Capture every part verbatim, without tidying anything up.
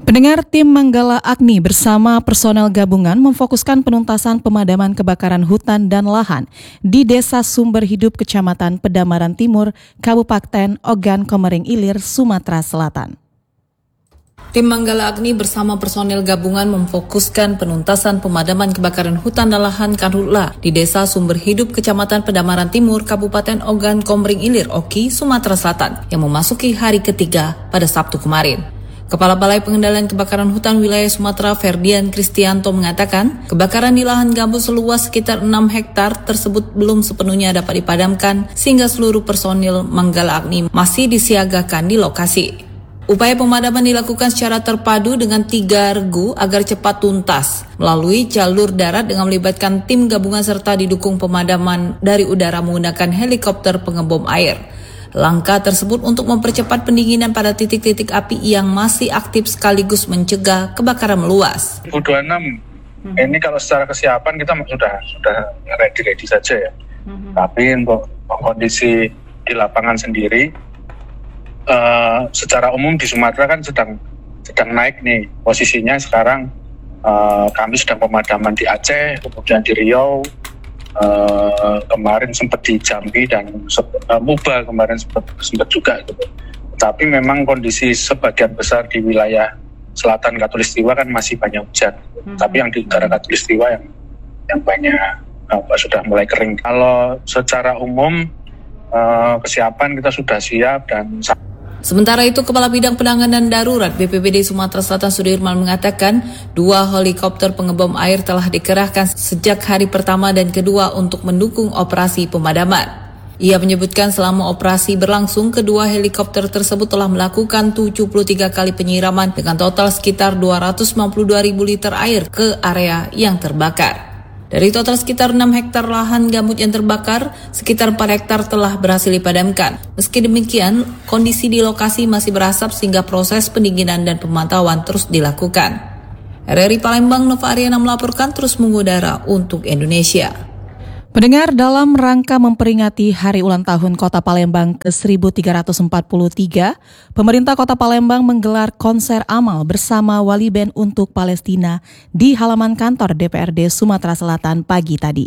Pendengar, tim Manggala Agni bersama personel gabungan memfokuskan penuntasan pemadaman kebakaran hutan dan lahan di Desa Sumber Hidup, Kecamatan Pedamaran Timur, Kabupaten Ogan Komering Ilir, Sumatera Selatan. Tim Manggala Agni bersama personel gabungan memfokuskan penuntasan pemadaman kebakaran hutan dan lahan karhutla di Desa Sumber Hidup, Kecamatan Pedamaran Timur, Kabupaten Ogan Komering Ilir, Oki, Sumatera Selatan yang memasuki hari ketiga pada Sabtu kemarin. Kepala Balai Pengendalian Kebakaran Hutan Wilayah Sumatera, Ferdian Kristianto, mengatakan kebakaran di lahan gambut seluas sekitar enam hektar tersebut belum sepenuhnya dapat dipadamkan sehingga seluruh personil Manggala Agni masih disiagakan di lokasi. Upaya pemadaman dilakukan secara terpadu dengan tiga regu agar cepat tuntas melalui jalur darat dengan melibatkan tim gabungan serta didukung pemadaman dari udara menggunakan helikopter pengebom air. Langkah tersebut untuk mempercepat pendinginan pada titik-titik api yang masih aktif sekaligus mencegah kebakaran meluas. dua ribu dua puluh enam hmm. ini kalau secara kesiapan kita sudah sudah ready-ready saja ya. Hmm. Tapi untuk kondisi di lapangan sendiri, uh, secara umum di Sumatera kan sedang sedang naik nih posisinya sekarang. Uh, kami sedang pemadaman di Aceh, kemudian di Riau. Uh, kemarin sempat di Jambi dan uh, Muba kemarin sempat, sempat juga gitu. Tapi memang kondisi sebagian besar di wilayah selatan Katulistiwa kan masih banyak hujan. Hmm. Tapi yang di utara Katulistiwa yang yang banyak uh, sudah mulai kering. Kalau secara umum uh, kesiapan kita sudah siap dan sementara itu, Kepala Bidang Penanganan Darurat B P B D Sumatera Selatan Sudirman mengatakan dua helikopter pengebom air telah dikerahkan sejak hari pertama dan kedua untuk mendukung operasi pemadaman. Ia menyebutkan selama operasi berlangsung, kedua helikopter tersebut telah melakukan tujuh puluh tiga kali penyiraman dengan total sekitar dua ratus sembilan puluh dua ribu liter air ke area yang terbakar. Dari total sekitar enam hektar lahan gambut yang terbakar, sekitar empat hektar telah berhasil dipadamkan. Meski demikian, kondisi di lokasi masih berasap sehingga proses pendinginan dan pemantauan terus dilakukan. R R I Palembang, Nova Ariana melaporkan terus mengudara untuk Indonesia. Pendengar, dalam rangka memperingati Hari Ulang Tahun Kota Palembang ke seribu tiga ratus empat puluh tiga, pemerintah Kota Palembang menggelar konser amal bersama Wali Band untuk Palestina di halaman kantor D P R D Sumatera Selatan pagi tadi.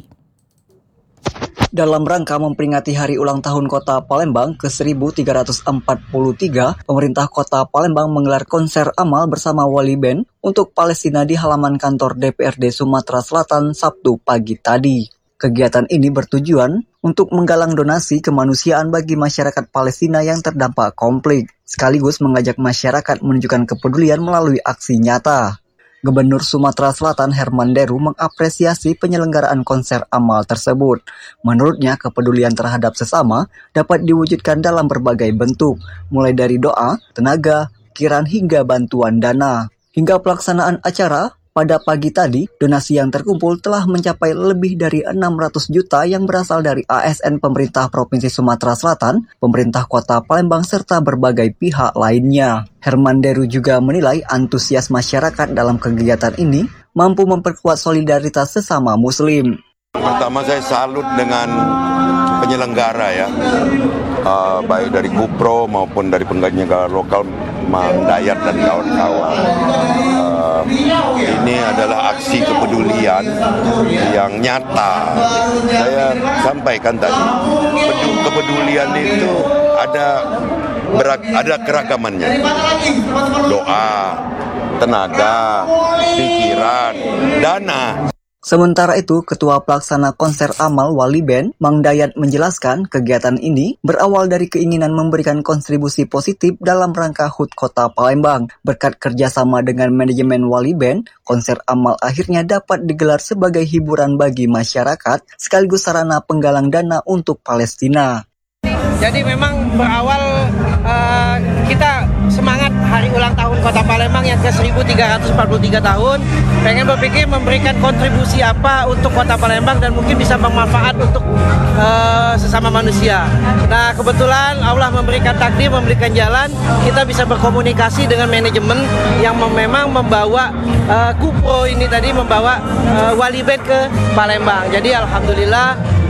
Dalam rangka memperingati Hari Ulang Tahun Kota Palembang ke seribu tiga ratus empat puluh tiga, pemerintah Kota Palembang menggelar konser amal bersama Wali Band untuk Palestina di halaman kantor D P R D Sumatera Selatan Sabtu pagi tadi. Kegiatan ini bertujuan untuk menggalang donasi kemanusiaan bagi masyarakat Palestina yang terdampak konflik, sekaligus mengajak masyarakat menunjukkan kepedulian melalui aksi nyata. Gubernur Sumatera Selatan Herman Deru mengapresiasi penyelenggaraan konser amal tersebut. Menurutnya, kepedulian terhadap sesama dapat diwujudkan dalam berbagai bentuk, mulai dari doa, tenaga, pikiran hingga bantuan dana. Hingga pelaksanaan acara, pada pagi tadi, donasi yang terkumpul telah mencapai lebih dari enam ratus juta yang berasal dari A S N pemerintah Provinsi Sumatera Selatan, pemerintah Kota Palembang, serta berbagai pihak lainnya. Herman Deru juga menilai antusias masyarakat dalam kegiatan ini mampu memperkuat solidaritas sesama Muslim. Pertama, saya salut dengan penyelenggara ya, uh, baik dari Kupro maupun dari penyelenggara lokal, Mang Dayat dan kawan-kawan. Uh, ini adalah aksi kepedulian yang nyata. Saya sampaikan tadi, kepedulian itu ada berak, ada keragamannya. Doa, tenaga, pikiran, dana. Sementara itu, Ketua Pelaksana Konser Amal Wali Band, Mang Dayat, menjelaskan kegiatan ini berawal dari keinginan memberikan kontribusi positif dalam rangka H U T Kota Palembang. Berkat kerjasama dengan manajemen Wali Band, konser amal akhirnya dapat digelar sebagai hiburan bagi masyarakat, sekaligus sarana penggalang dana untuk Palestina. Jadi memang berawal uh, kita semangat Hari Ulang Tahun Kota Palembang yang ke seribu tiga ratus empat puluh tiga tahun, pengen berpikir memberikan kontribusi apa untuk Kota Palembang dan mungkin bisa bermanfaat untuk uh, sesama manusia. Nah, kebetulan Allah memberikan takdir, memberikan jalan, kita bisa berkomunikasi dengan manajemen yang memang membawa uh, Kupro ini tadi membawa uh, Wali Band ke Palembang. Jadi alhamdulillah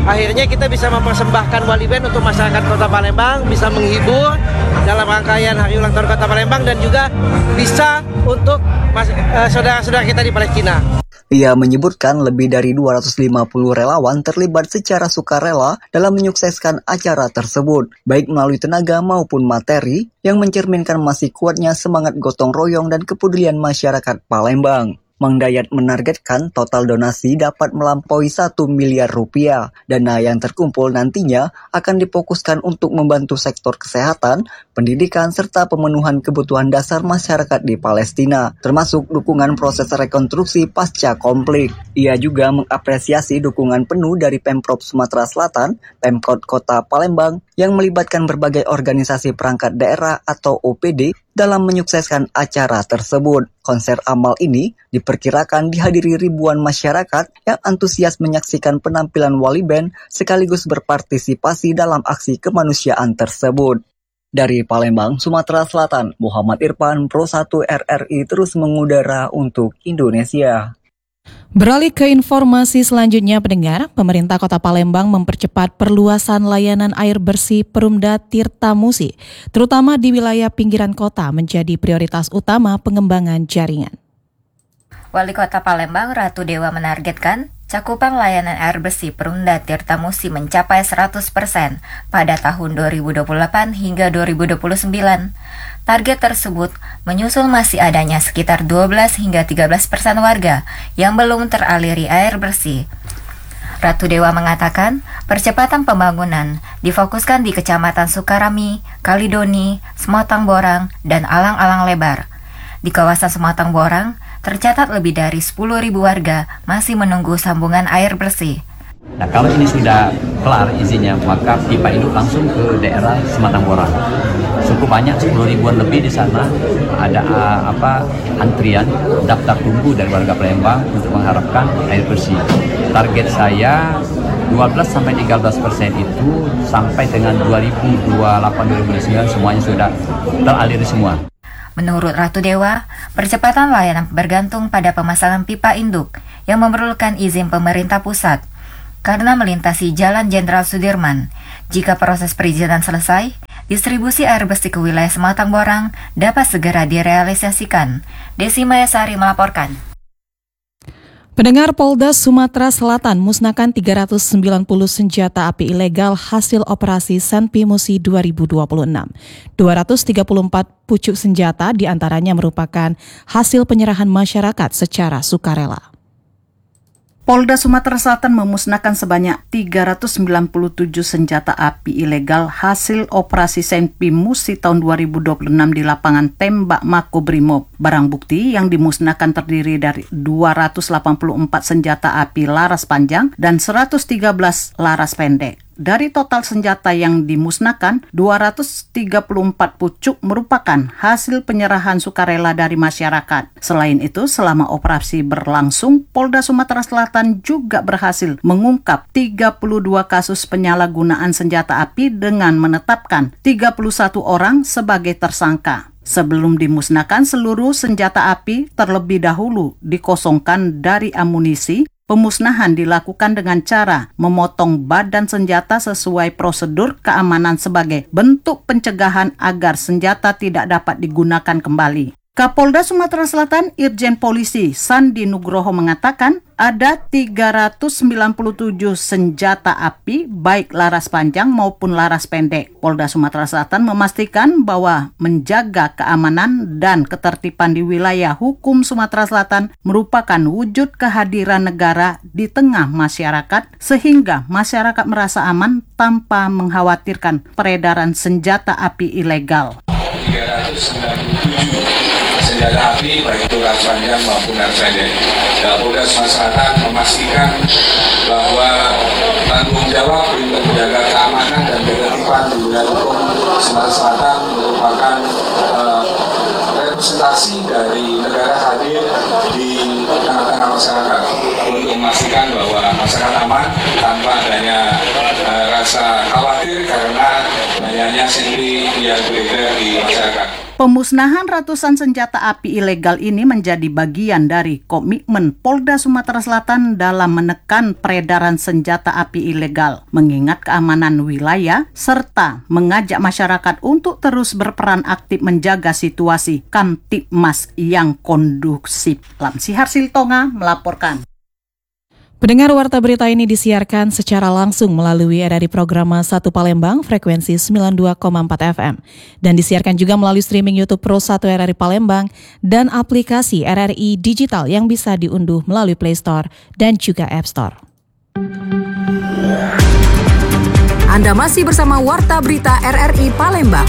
akhirnya kita bisa mempersembahkan Wali Band untuk masyarakat Kota Palembang, bisa menghibur dalam rangkaian Hari Ulang Tahun Kota Palembang dan juga bisa untuk mas- uh, saudara-saudara kita di Palestina. Ia menyebutkan lebih dari dua ratus lima puluh relawan terlibat secara sukarela dalam menyukseskan acara tersebut, baik melalui tenaga maupun materi, yang mencerminkan masih kuatnya semangat gotong royong dan kepedulian masyarakat Palembang. Mang Dayat menargetkan total donasi dapat melampaui satu miliar rupiah. Dana yang terkumpul nantinya akan difokuskan untuk membantu sektor kesehatan, pendidikan, serta pemenuhan kebutuhan dasar masyarakat di Palestina, termasuk dukungan proses rekonstruksi pasca konflik. Ia juga mengapresiasi dukungan penuh dari Pemprov Sumatera Selatan, Pemkot Kota Palembang, yang melibatkan berbagai organisasi perangkat daerah atau O P D dalam menyukseskan acara tersebut. Konser amal ini diperkirakan dihadiri ribuan masyarakat yang antusias menyaksikan penampilan Wali Band sekaligus berpartisipasi dalam aksi kemanusiaan tersebut. Dari Palembang, Sumatera Selatan, Muhammad Irfan, Pro satu R R I terus mengudara untuk Indonesia. Beralih ke informasi selanjutnya, pendengar, pemerintah Kota Palembang mempercepat perluasan layanan air bersih Perumda Tirta Musi, terutama di wilayah pinggiran kota menjadi prioritas utama pengembangan jaringan. Wali Kota Palembang Ratu Dewa menargetkan cakupan layanan air bersih Perumda Tirta Musi mencapai seratus persen pada tahun dua ribu dua puluh delapan hingga dua ribu dua puluh sembilan. Target tersebut menyusul masih adanya sekitar dua belas hingga tiga belas persen warga yang belum teraliri air bersih. Ratu Dewa mengatakan percepatan pembangunan difokuskan di Kecamatan Sukarami, Kalidoni, Sematang Borang, dan Alang-Alang Lebar. Di kawasan Sematang Borang, tercatat lebih dari sepuluh ribu warga masih menunggu sambungan air bersih. Nah, kalau ini sudah kelar izinnya, maka pipa induk langsung ke daerah Sematang Borang. Cukup banyak, sepuluh ribuan lebih di sana. Ada uh, apa antrian daftar tunggu dari warga Palembang untuk mengharapkan air bersih. Target saya dua belas sampai tiga belas persen itu sampai dengan dua ribu dua puluh delapan dua ribu dua puluh sembilan semuanya sudah teraliri semua. Menurut Ratu Dewa, percepatan layanan bergantung pada pemasangan pipa induk yang memerlukan izin pemerintah pusat karena melintasi Jalan Jenderal Sudirman. Jika proses perizinan selesai, distribusi air bersih ke wilayah Sematang Borang dapat segera direalisasikan. Desi Mayasari melaporkan. Pendengar, Polda Sumatera Selatan musnahkan tiga ratus sembilan puluh senjata api ilegal hasil operasi Senpi Musi dua ribu dua puluh enam. dua ratus tiga puluh empat pucuk senjata diantaranya merupakan hasil penyerahan masyarakat secara sukarela. Polda Sumatera Selatan memusnahkan sebanyak tiga ratus sembilan puluh tujuh senjata api ilegal hasil operasi Senpi Musi tahun dua ribu dua puluh enam di lapangan tembak Makobrimob. Barang bukti yang dimusnahkan terdiri dari dua ratus delapan puluh empat senjata api laras panjang dan seratus tiga belas laras pendek. Dari total senjata yang dimusnahkan, dua ratus tiga puluh empat pucuk merupakan hasil penyerahan sukarela dari masyarakat. Selain itu, selama operasi berlangsung, Polda Sumatera Selatan juga berhasil mengungkap tiga puluh dua kasus penyalahgunaan senjata api dengan menetapkan tiga puluh satu orang sebagai tersangka. Sebelum dimusnahkan seluruh senjata api, terlebih dahulu dikosongkan dari amunisi. Pemusnahan dilakukan dengan cara memotong badan senjata sesuai prosedur keamanan sebagai bentuk pencegahan agar senjata tidak dapat digunakan kembali. Kapolda Sumatera Selatan Irjen Polisi Sandi Nugroho mengatakan ada tiga ratus sembilan puluh tujuh senjata api baik laras panjang maupun laras pendek. Polda Sumatera Selatan memastikan bahwa menjaga keamanan dan ketertiban di wilayah hukum Sumatera Selatan merupakan wujud kehadiran negara di tengah masyarakat sehingga masyarakat merasa aman tanpa mengkhawatirkan peredaran senjata api ilegal. tiga ratus sembilan puluh tujuh senjata api baik itu laras panjang maupun laras pendek. Polda Sumatera Selatan memastikan bahwa tanggung jawab untuk menjaga keamanan dan ketertiban di wilayah hukum Sumatera Selatan merupakan uh, representasi dari negara hadir di tengah-tengah masyarakat untuk memastikan bahwa masyarakat aman tanpa adanya uh, rasa khawatir karena adanya banyak senpi yang beredar di masyarakat. Pemusnahan ratusan senjata api ilegal ini menjadi bagian dari komitmen Polda Sumatera Selatan dalam menekan peredaran senjata api ilegal, mengingat keamanan wilayah, serta mengajak masyarakat untuk terus berperan aktif menjaga situasi Kamtibmas yang kondusif. Lamsihar Siltonga melaporkan. Pendengar, warta berita ini disiarkan secara langsung melalui R R I Programa satu Palembang frekuensi sembilan puluh dua koma empat F M dan disiarkan juga melalui streaming YouTube Pro satu R R I Palembang dan aplikasi R R I Digital yang bisa diunduh melalui Play Store dan juga App Store. Anda masih bersama Warta Berita R R I Palembang.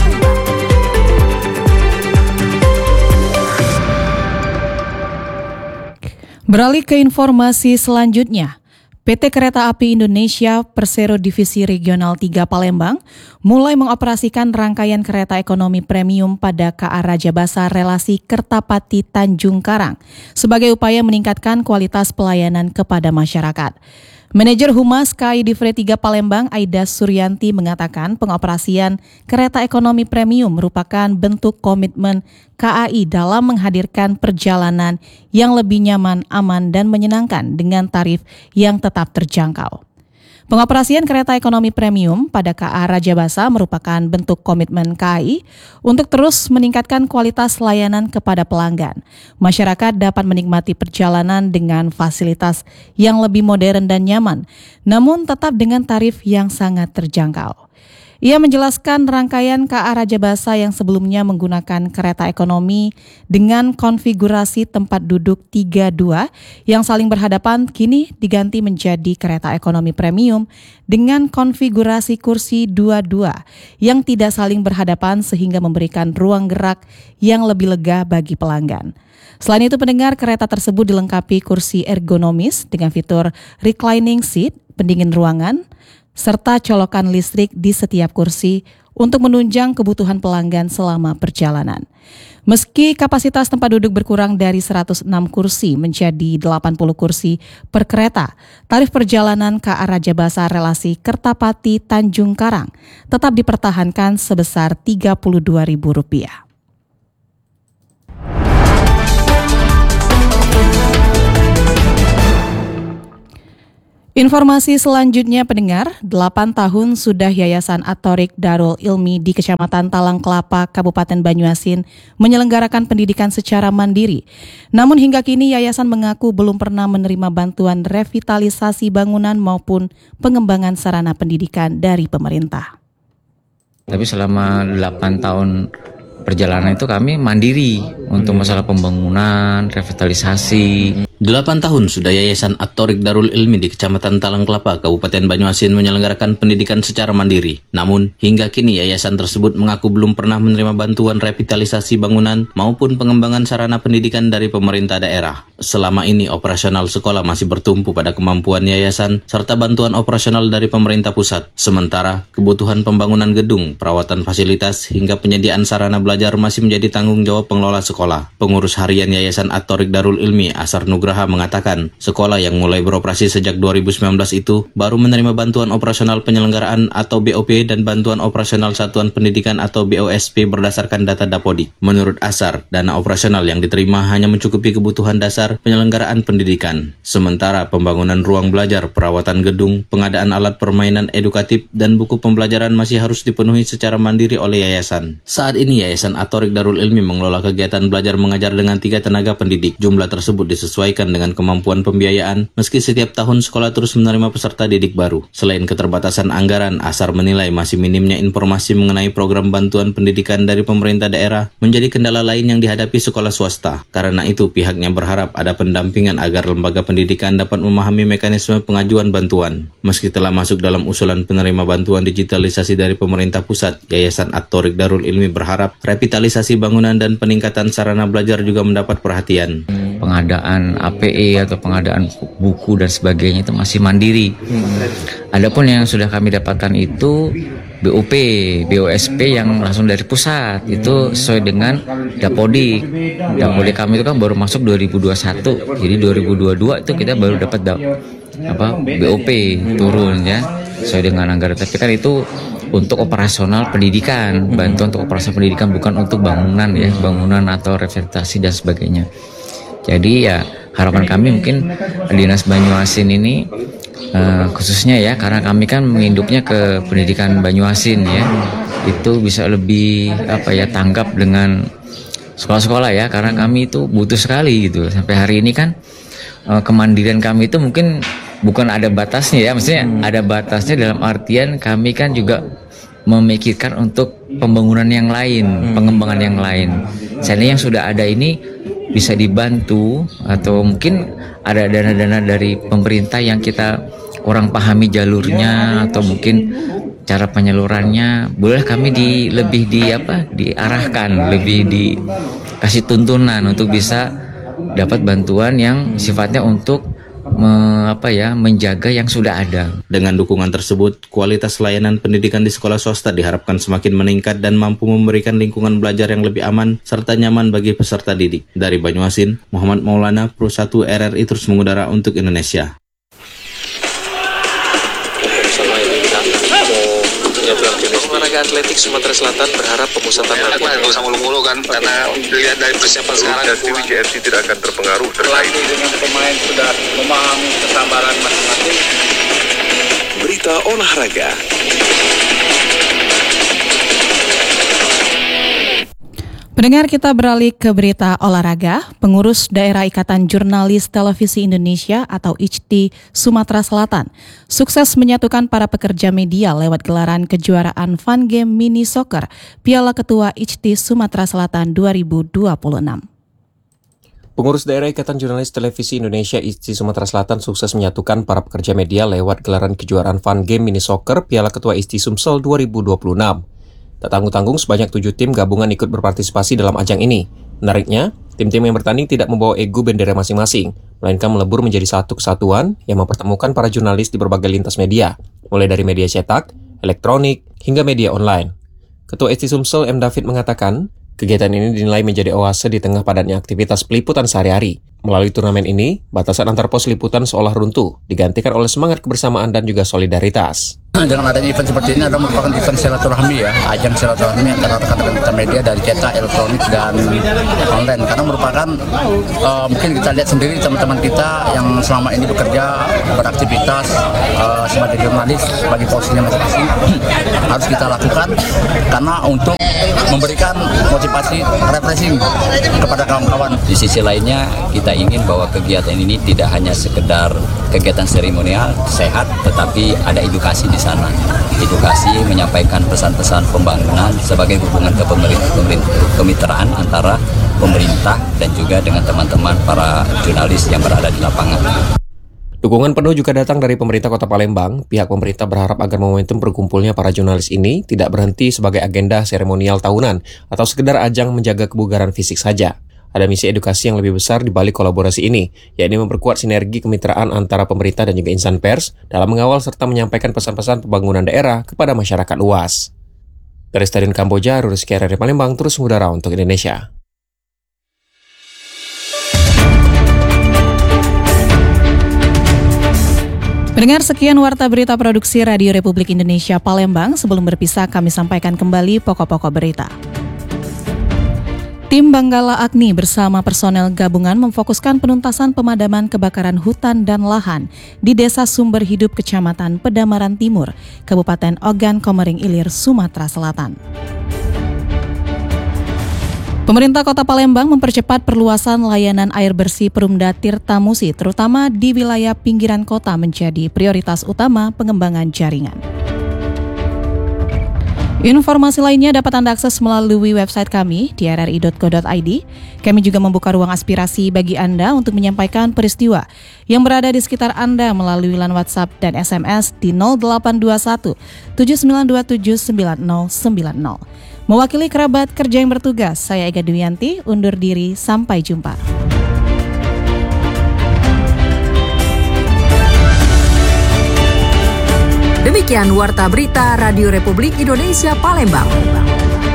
Beralih ke informasi selanjutnya, P T Kereta Api Indonesia Persero Divisi Regional tiga Palembang mulai mengoperasikan rangkaian kereta ekonomi premium pada K A Rajabasa relasi Kertapati Tanjung Karang sebagai upaya meningkatkan kualitas pelayanan kepada masyarakat. Manajer Humas K A I Divre tiga Palembang, Aida Suryanti, mengatakan pengoperasian kereta ekonomi premium merupakan bentuk komitmen K A I dalam menghadirkan perjalanan yang lebih nyaman, aman, dan menyenangkan dengan tarif yang tetap terjangkau. Pengoperasian kereta ekonomi premium pada K A Rajabasa merupakan bentuk komitmen K A I untuk terus meningkatkan kualitas layanan kepada pelanggan. Masyarakat dapat menikmati perjalanan dengan fasilitas yang lebih modern dan nyaman, namun tetap dengan tarif yang sangat terjangkau. Ia menjelaskan rangkaian K A Rajabasa yang sebelumnya menggunakan kereta ekonomi dengan konfigurasi tempat duduk tiga dua yang saling berhadapan kini diganti menjadi kereta ekonomi premium dengan konfigurasi kursi dua dua yang tidak saling berhadapan sehingga memberikan ruang gerak yang lebih lega bagi pelanggan. Selain itu, pendengar, kereta tersebut dilengkapi kursi ergonomis dengan fitur reclining seat, pendingin ruangan, serta colokan listrik di setiap kursi untuk menunjang kebutuhan pelanggan selama perjalanan. Meski kapasitas tempat duduk berkurang dari seratus enam kursi menjadi delapan puluh kursi per kereta, tarif perjalanan K A Rajabasa relasi Kertapati Tanjung Karang tetap dipertahankan sebesar tiga puluh dua ribu rupiah. Informasi selanjutnya, pendengar, delapan tahun sudah Yayasan At-Thoriq Darul Ilmi di Kecamatan Talang Kelapa, Kabupaten Banyuasin menyelenggarakan pendidikan secara mandiri. Namun hingga kini yayasan mengaku belum pernah menerima bantuan revitalisasi bangunan maupun pengembangan sarana pendidikan dari pemerintah. Tapi selama delapan tahun perjalanan itu kami mandiri untuk masalah pembangunan, revitalisasi. Delapan tahun sudah Yayasan At-Thoriq Darul Ilmi di Kecamatan Talang Kelapa, Kabupaten Banyuasin menyelenggarakan pendidikan secara mandiri. Namun, hingga kini yayasan tersebut mengaku belum pernah menerima bantuan revitalisasi bangunan maupun pengembangan sarana pendidikan dari pemerintah daerah. Selama ini operasional sekolah masih bertumpu pada kemampuan yayasan serta bantuan operasional dari pemerintah pusat. Sementara, kebutuhan pembangunan gedung, perawatan fasilitas, hingga penyediaan sarana belajar masih menjadi tanggung jawab pengelola sekolah. Pengurus harian Yayasan At-Thoriq Darul Ilmi, Asar Nugraha, mengatakan sekolah yang mulai beroperasi sejak dua ribu sembilan belas itu baru menerima bantuan operasional penyelenggaraan atau B O P dan bantuan operasional satuan pendidikan atau B O S P berdasarkan data Dapodik. Menurut Asar, dana operasional yang diterima hanya mencukupi kebutuhan dasar penyelenggaraan pendidikan. Sementara pembangunan ruang belajar, perawatan gedung, pengadaan alat permainan edukatif, dan buku pembelajaran masih harus dipenuhi secara mandiri oleh yayasan. Saat ini Yayasan At-Thoriq Darul Ilmi mengelola kegiatan belajar mengajar dengan tiga tenaga pendidik. Jumlah tersebut disesuaikan dengan kemampuan pembiayaan, meski setiap tahun sekolah terus menerima peserta didik baru. Selain keterbatasan anggaran, Asar menilai masih minimnya informasi mengenai program bantuan pendidikan dari pemerintah daerah menjadi kendala lain yang dihadapi sekolah swasta. Karena itu, pihaknya berharap ada pendampingan agar lembaga pendidikan dapat memahami mekanisme pengajuan bantuan. Meski telah masuk dalam usulan penerima bantuan digitalisasi dari pemerintah pusat, Yayasan At-Thoriq Darul Ilmi berharap revitalisasi bangunan dan peningkatan sarana belajar juga mendapat perhatian. Pengadaan A P E atau pengadaan buku dan sebagainya itu masih mandiri. Adapun yang sudah kami dapatkan itu B O P, B O S P yang langsung dari pusat, itu sesuai dengan Dapodik. Dapodik kami itu kan baru masuk dua ribu dua puluh satu, jadi dua ribu dua puluh dua itu kita baru dapat da- apa B O P turun ya, sesuai dengan anggaran. Tapi kan itu untuk operasional pendidikan, bantuan untuk operasional pendidikan, bukan untuk bangunan ya, bangunan atau revitalisasi dan sebagainya. Jadi ya harapan kami mungkin Dinas Banyuasin ini uh, khususnya ya, karena kami kan menginduknya ke pendidikan Banyuasin ya, itu bisa lebih apa ya tanggap dengan sekolah-sekolah ya, karena kami itu butuh sekali gitu. Sampai hari ini kan uh, kemandirian kami itu mungkin bukan ada batasnya ya, maksudnya hmm. ada batasnya dalam artian kami kan juga memikirkan untuk pembangunan yang lain, hmm. pengembangan yang lain. Seandainya yang sudah ada ini bisa dibantu atau mungkin ada dana-dana dari pemerintah yang kita kurang pahami jalurnya atau mungkin cara penyalurannya, boleh kami di lebih di apa diarahkan, lebih dikasih tuntunan untuk bisa dapat bantuan yang sifatnya untuk Me, apa ya menjaga yang sudah ada. Dengan dukungan tersebut, kualitas layanan pendidikan di sekolah swasta diharapkan semakin meningkat dan mampu memberikan lingkungan belajar yang lebih aman serta nyaman bagi peserta didik. Dari Banyuasin, Muhammad Maulana, Pro satu R R I terus mengudara untuk Indonesia. Olahraga atletik Sumatera Selatan berharap pemusatan latihan nggak usah mulu-mulu kan, karena dilihat dari persiapan sekarang dan tim J R C tidak akan terpengaruh. Setelah ini dengan pemain sudah memahami kesabaran masing-masing. Berita olahraga. Pendengar, kita beralih ke berita olahraga. Pengurus Daerah Ikatan Jurnalis Televisi Indonesia atau I J T I Sumatera Selatan sukses menyatukan para pekerja media lewat gelaran kejuaraan Fun Game Mini Soccer Piala Ketua I J T I Sumatera Selatan dua ribu dua puluh enam. Pengurus Daerah Ikatan Jurnalis Televisi Indonesia I J T I Sumatera Selatan sukses menyatukan para pekerja media lewat gelaran kejuaraan Fun Game Mini Soccer Piala Ketua I J T I Sumsel dua ribu dua puluh enam. Tak tanggung-tanggung, sebanyak tujuh tim gabungan ikut berpartisipasi dalam ajang ini. Menariknya, tim-tim yang bertanding tidak membawa ego bendera masing-masing, melainkan melebur menjadi satu kesatuan yang mempertemukan para jurnalis di berbagai lintas media, mulai dari media cetak, elektronik, hingga media online. Ketua I J T I Sumsel M. David mengatakan, kegiatan ini dinilai menjadi oase di tengah padatnya aktivitas peliputan sehari-hari. Melalui turnamen ini, batasan antar pos liputan seolah runtuh, digantikan oleh semangat kebersamaan dan juga solidaritas. Dengan adanya event seperti ini adalah merupakan event silaturahmi ya, ajang silaturahmi antara rekan-rekan kita media dari cetak, elektronik, dan online. Karena merupakan uh, mungkin kita lihat sendiri teman-teman kita yang selama ini bekerja, beraktivitas uh, sebagai jurnalis, sebagai posisinya masing-masing harus kita lakukan karena untuk memberikan motivasi refreshing kepada kawan-kawan. Di sisi lainnya kita ingin bahwa kegiatan ini tidak hanya sekedar kegiatan seremonial sehat, tetapi ada edukasi di sana. Edukasi menyampaikan pesan-pesan pembangunan sebagai hubungan ke pemerintah, kemitraan antara pemerintah dan juga dengan teman-teman para jurnalis yang berada di lapangan. Dukungan penuh juga datang dari pemerintah Kota Palembang. Pihak pemerintah berharap agar momentum berkumpulnya para jurnalis ini tidak berhenti sebagai agenda seremonial tahunan atau sekedar ajang menjaga kebugaran fisik saja. Ada misi edukasi yang lebih besar di balik kolaborasi ini, yakni memperkuat sinergi kemitraan antara pemerintah dan juga insan pers dalam mengawal serta menyampaikan pesan-pesan pembangunan daerah kepada masyarakat luas. Dari Stadion Kamboja, Rizky R R I Palembang terus mengudara untuk Indonesia. Pendengar, sekian Warta Berita Produksi Radio Republik Indonesia Palembang. Sebelum berpisah, kami sampaikan kembali pokok-pokok berita. Tim Banggala Agni bersama personel gabungan memfokuskan penuntasan pemadaman kebakaran hutan dan lahan di Desa Sumber Hidup Kecamatan Pedamaran Timur, Kabupaten Ogan Komering Ilir, Sumatera Selatan. Pemerintah Kota Palembang mempercepat perluasan layanan air bersih Perumda Tirtamusi, terutama di wilayah pinggiran kota menjadi prioritas utama pengembangan jaringan. Informasi lainnya dapat Anda akses melalui website kami di r r i dot co dot i d. Kami juga membuka ruang aspirasi bagi Anda untuk menyampaikan peristiwa yang berada di sekitar Anda melalui line WhatsApp dan S M S di nol delapan dua satu tujuh sembilan dua tujuh sembilan nol sembilan nol. Mewakili kerabat kerja yang bertugas, saya Ega Dwianti, undur diri, sampai jumpa. Demikian Warta Berita Radio Republik Indonesia Palembang.